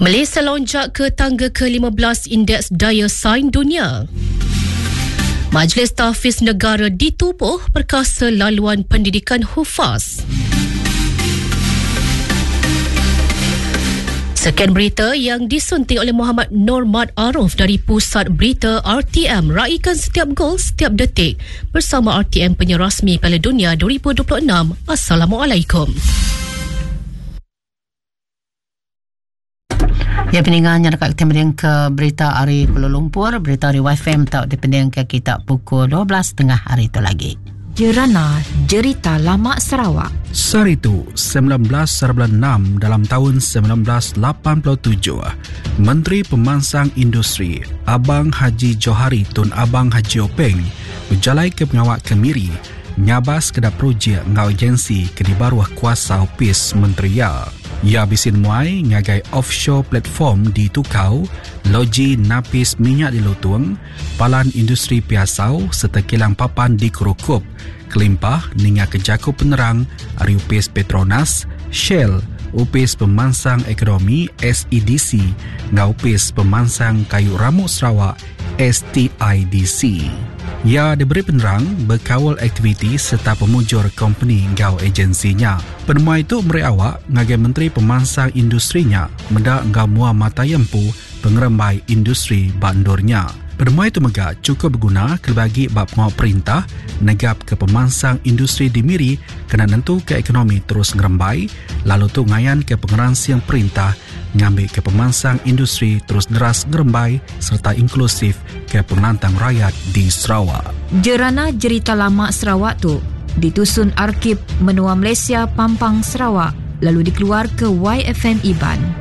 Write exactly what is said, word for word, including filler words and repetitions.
Malaysia lonjak ke tangga ke lima belas Indeks Daya Saing Dunia. Majlis Tahfiz Negara ditubuh perkasa laluan pendidikan Hufaz. Sekian berita yang disunting oleh Muhammad Nur Mat Aruf dari Pusat Berita R T M. Raikan setiap gol, setiap detik bersama R T M, penyiar rasmi Piala Dunia dua ribu dua puluh enam. Assalamualaikum. Ya, peninggalnya dekat kemudian ke berita hari Kuala Lumpur, berita hari Y F M tak dipending ke kita pukul dua belas tengah hari itu lagi. Jerana Jerita Lama Sarawak. Saritu sembilan belas enam dalam tahun sembilan belas lapan puluh tujuh, Menteri Pemansang Industri Abang Haji Johari Tun Abang Haji Openg berjalai ke pengawak Kemiri nyabas kedap projek ngau agensi ke di baruah kuasa Opis Menterial. Ia bisin muai ngagai offshore platform di Tukau, loji napis minyak di Lutung, palan industri piasau serta kilang papan di Kurukup, kelimpah ninga kejaku penerang ari Upis Petronas, Shell, Upis Pemansang Ekonomi S E D C, ngau Upis Pemansang Kayu Ramuk Sarawak S T I D C. Ia diberi penerang berkawal aktiviti serta pemujur company ngau agensinya. Penemuan itu meri awak ngagai Menteri Pemansang Industrinya mendak ngau mua mata yempu pengerembai industri bandurnya. Penemuan itu megak cukup berguna kelebagi bab pengawal perintah negap ke pemansang industri di Miri kena nentu ke ekonomi terus ngerembai, lalu tu ngayan ke pengeransiang perintah ngambil ke pemansang industri terus deras ngerembai serta inklusif ke penantang rakyat di Sarawak. Jerana Jerita Lama Sarawak tu ditusun Arkib Menua Malaysia Pampang Sarawak lalu dikeluar ke Y F M Iban.